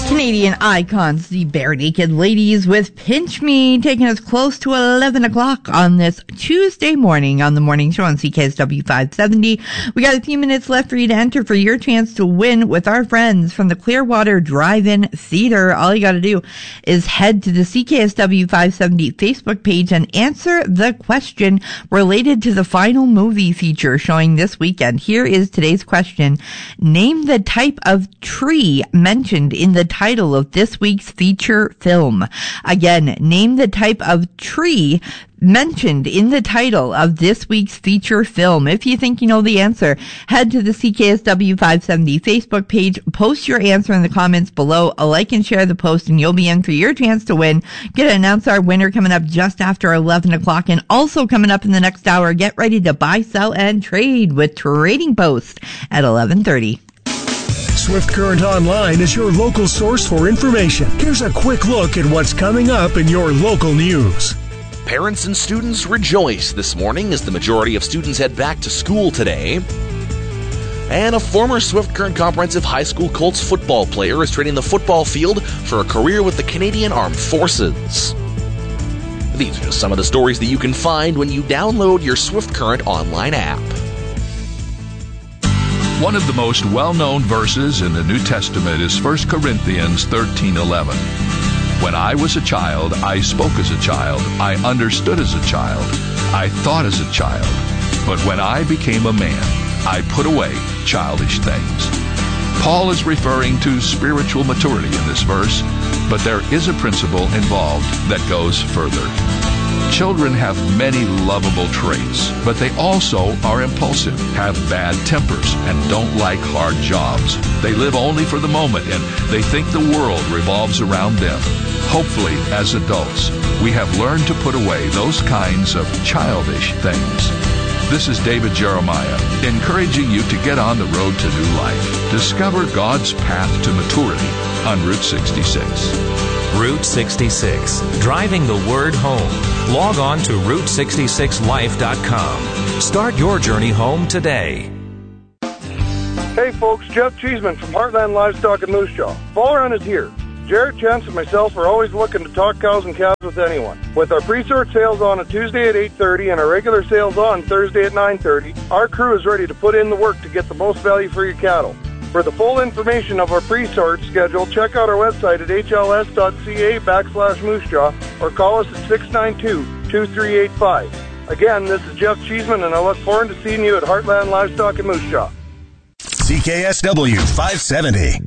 Canadian icons, the Bare Naked Ladies with Pinch Me, taking us close to 11 o'clock on this Tuesday morning on the morning show on CKSW 570. We got a few minutes left for you to enter for your chance to win with our friends from the Clearwater Drive-In Theater. All you got to do is head to the CKSW 570 Facebook page and answer the question related to the final movie feature showing this weekend. Here is today's question. Name the type of tree mentioned in the title of this week's feature film. Again, name the type of tree mentioned in the title of this week's feature film. If you think you know the answer, head to the CKSW 570 Facebook page, post your answer in the comments below, like and share the post, and you'll be in for your chance to win. Get to announce our winner coming up just after 11 o'clock, and also coming up in the next hour, get ready to buy, sell, and trade with Trading Post at 11:30. Swift Current Online is your local source for information. Here's a quick look at what's coming up in your local news. Parents and students rejoice this morning as the majority of students head back to school today. And a former Swift Current Comprehensive High School Colts football player is trading the football field for a career with the Canadian Armed Forces. These are just some of the stories that you can find when you download your Swift Current Online app. One of the most well-known verses in the New Testament is 1 Corinthians 13:11. When I was a child, I spoke as a child, I understood as a child, I thought as a child. But when I became a man, I put away childish things. Paul is referring to spiritual maturity in this verse, but there is a principle involved that goes further. Children have many lovable traits, but they also are impulsive, have bad tempers, and don't like hard jobs. They live only for the moment, and they think the world revolves around them. Hopefully, as adults, we have learned to put away those kinds of childish things. This is David Jeremiah, encouraging you to get on the road to new life. Discover God's path to maturity on Route 66. Route 66, driving the word home. Log on to Route66Life.com. Start your journey home today. Hey folks, Jeff Cheeseman from Heartland Livestock in Moose Jaw. Fall Run is here. Jared, Chance, and myself are always looking to talk cows and calves with anyone. With our pre-sort sales on a Tuesday at 8:30 and our regular sales on Thursday at 9:30, our crew is ready to put in the work to get the most value for your cattle. For the full information of our pre-sort schedule, check out our website at hls.ca/moosejaw or call us at 692-2385. Again, this is Jeff Cheeseman, and I look forward to seeing you at Heartland Livestock in Moose Jaw. CKSW 570.